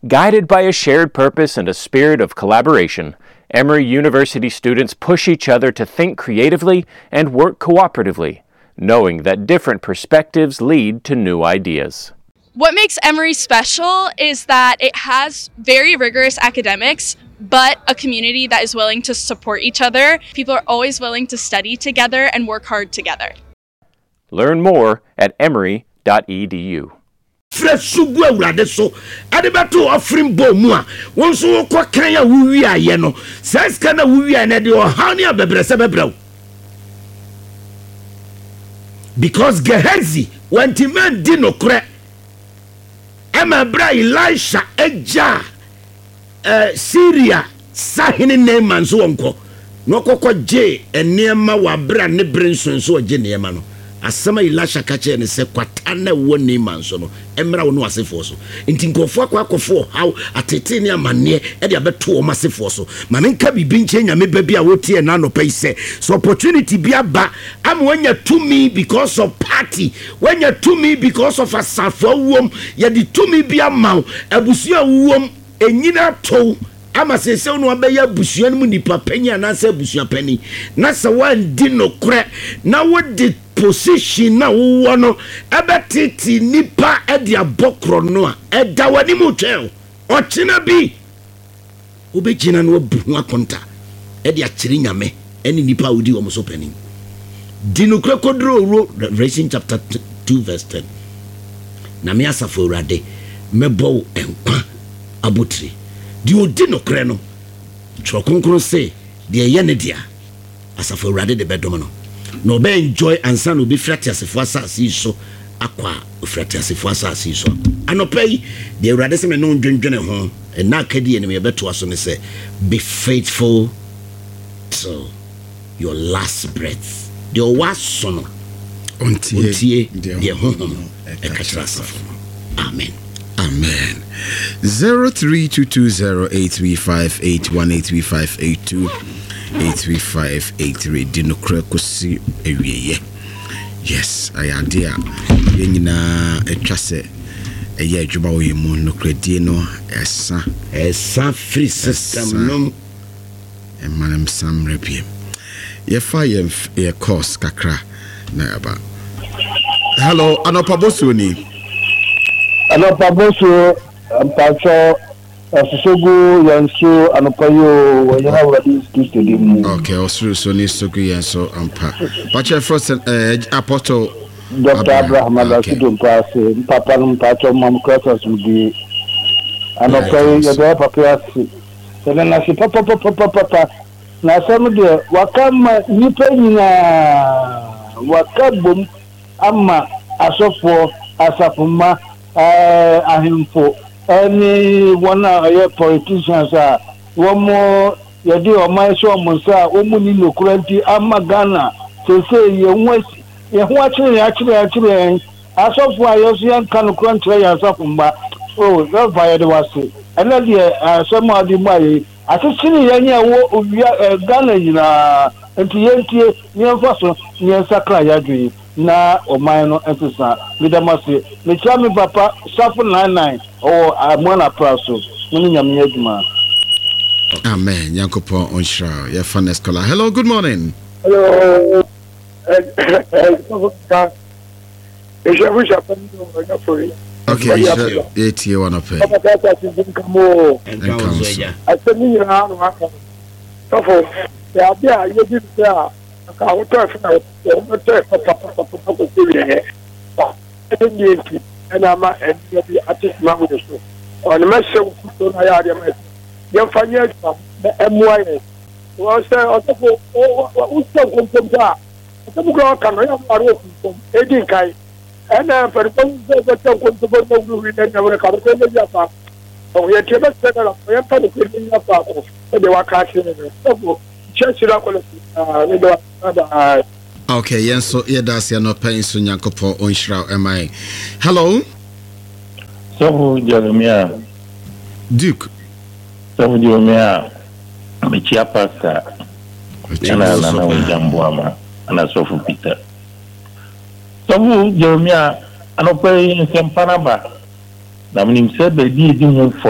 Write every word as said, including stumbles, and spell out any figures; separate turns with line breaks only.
Guided by a shared purpose and a spirit of collaboration, Emory University students push each other to think creatively and work cooperatively, knowing that different perspectives lead to new ideas.
What makes Emory special is that it has very rigorous academics, but a community that is willing to support each other. People are always willing to study together and work hard together.
Learn more at emory dot e d u.
Fresh sugu awurade so ade beto offering bo mu a won so ko kan ya wuwi aye no says kan na wuwi na de o ha ne abebrese bebrɛw because Gehazi when the man di no kre ema bra Elisha eja eh Syria sahene Naaman so wonko no kokko je enema wa bra ne brenson so je neema no asama Elisha kache ne se kwata na wo Naaman so no emra wo no asefo so nti nkofo akofo how atete ne amane e de abeto o masefo so ma menka bibi nche nyame ba bi a wotie na no pay say so opportunity bi aba am wanya to me because of party wanya to me because of asafo wom ye di to me bi amaw abusua wom enyina to ama sese no abeya busua no nipa panya na se busua pani na se wan di no kre na wo di position na wo no ebetiti nipa e dia bokro no a eda wani mu twel o china bi obegina no abu akonta e dia kire nyame eni nipa wodi wo so pani di no kre kodro Revelation chapter two verse ten na me asafo urade mebo enkwa abotri di odi no kre no chokonkron se de ye ne dia asafo urade de bedom no no be enjoy ansa no be frati asefo asase so akwa frati asefo asase so anopai de urade se me no ndwendwene ho e na akadi ene me beto aso ne se be faithful to your last breath de was no ontie de ho e kachra asafo amen.
Amen. Zero three two two zero eight three five eight one eight three five eight two eight three five eight three. Dinokra kosi ewiye. Yes, I idea. Yenina etwase eye adwuma wo yemu nokra die no esa
esa free system no
e manam sam repie. Ye fa ye ye course kakra na aba. Hello, anopabosuni.
Anopaboso mpacho Sosogu yanso anopayo wanyana wadi studio.
Okay, osuru so ni sogu yanso ampa. Pacha first uh, Apostle
Doctor Abraham Adasido mpase papa mpacho mamkrasa sudi anopayo yado papa asi. Sena na si papa papa papa na samu de wakama nipa nyina wakabum ama asofo asafuma eh ahimfo any one of politicians are one more yadi o mai so monsa o mu ni nokuranti amagana se se ye won ye ho akire akire akire asofo ayoso yan kan krantre ya asofumba oh that fire the was and then the some of the mai asisini yanya wo ovia Ghana nyina enti yentie nyemfa so nyensakra yadwi na oman no empisa midamase me chami papa safu nine nine o amona praso muni nyamnya djuma.
Amen. Yankopo onshra ya fan scholar. Hello, good morning.
Hello.
Okay, eight year one up.
Ka woto fa woto fa papa papa ko kuye he ndi ana ma ndi bi atisma wo so on ma se ko so na ya de ma ye fanye fa emwa ye wo se o to ko o so ko ko da to bu ko kan ya ma ro ko e din kai ana fa ko so ko to ko ko to bu ri na wa ka ko ne ya fa o ye te ba se na ya fa ko ni ya fa ko e de wa ka shi ne so
okay, yes, so yeah, that's no pain so Yankopo onshra am I. Hello.
So Jeremiah
Duke.
So Jeremiah Michia Pastor. Ana na na jambo ama ana sofu Peter. So Jeremiah anope sempana ba. Na mnim se be di di